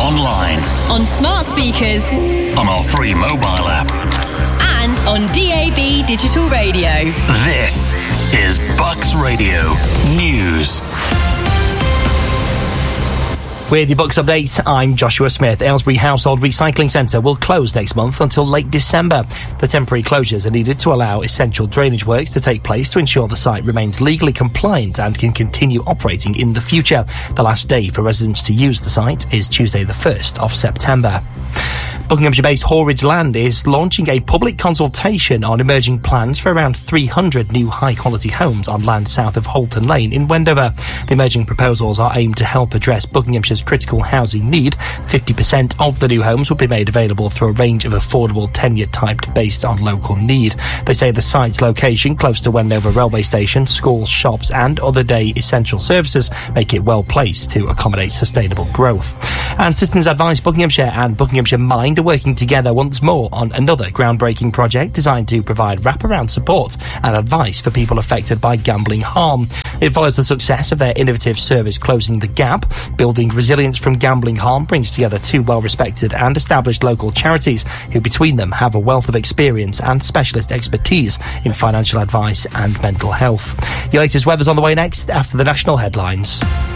online, on smart speakers, on our free mobile app, and on DAB digital radio. This is Bucks Radio News. With your Bucks update, I'm Joshua Smith. Aylesbury Household Recycling Centre will close next month until late December. The temporary closures are needed to allow essential drainage works to take place to ensure the site remains legally compliant and can continue operating in the future. The last day for residents to use the site is Tuesday the 1st of September. Buckinghamshire-based Horridge Land is launching a public consultation on emerging plans for around 300 new high-quality homes on land south of Holton Lane in Wendover. The emerging proposals are aimed to help address Buckinghamshire's critical housing need. 50% of the new homes will be made available through a range of affordable tenure types based on local need. They say the site's location close to Wendover railway station, schools, shops and other day essential services make it well placed to accommodate sustainable growth. And Citizens Advice Buckinghamshire and Buckinghamshire Mind are working together once more on another groundbreaking project designed to provide wraparound support and advice for people affected by gambling harm. It follows the success of their innovative service Closing the Gap. Building Resilience from Gambling Harm brings together two well-respected and established local charities who between them have a wealth of experience and specialist expertise in financial advice and mental health. Your latest weather's on the way next after the national headlines.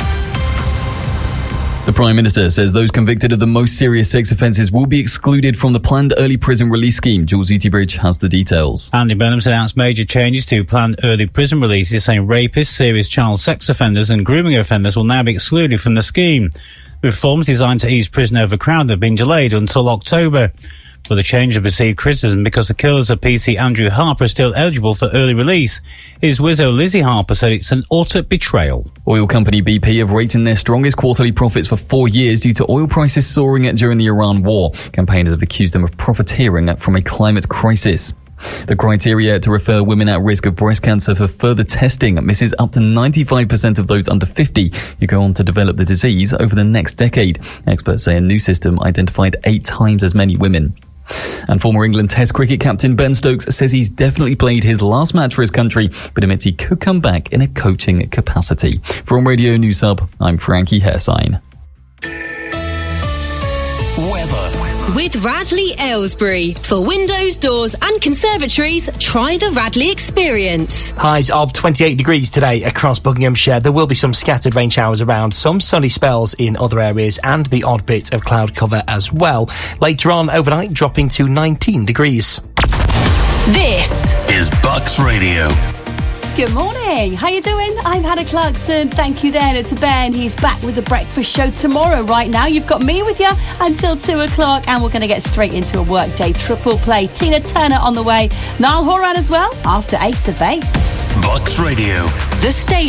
The Prime Minister says those convicted of the most serious sex offences will be excluded from the planned early prison release scheme. Jules Utibridge has the details. Andy Burnham's announced major changes to planned early prison releases, saying rapists, serious child sex offenders and grooming offenders will now be excluded from the scheme. Reforms designed to ease prison overcrowding have been delayed until October. But the change has received criticism because the killers of PC Andrew Harper are still eligible for early release. His widow Lizzie Harper said it's an utter betrayal. Oil company BP have rated their strongest quarterly profits for 4 years due to oil prices soaring during the Iran war. Campaigners have accused them of profiteering from a climate crisis. The criteria to refer women at risk of breast cancer for further testing misses up to 95% of those under 50 who go on to develop the disease over the next decade. Experts say a new system identified 8 times as many women. And former England Test cricket captain Ben Stokes says he's definitely played his last match for his country, but admits he could come back in a coaching capacity. From Radio News Hub, I'm Frankie Hairsign. Weather. With Radley Aylesbury. For windows, doors and conservatories, try the Radley experience. Highs of 28 degrees today across Buckinghamshire. There will be some scattered rain showers around, some sunny spells in other areas and the odd bit of cloud cover as well. Later on overnight, dropping to 19 degrees. This is Bucks Radio. Good morning. How you doing? I'm Hannah Clarkson. Thank you there to Ben. He's back with the breakfast show tomorrow. Right now, you've got me with you until 2 o'clock, and we're going to get straight into a workday triple play. Tina Turner on the way. Niall Horan as well after Ace of Base. Bucks Radio. The station.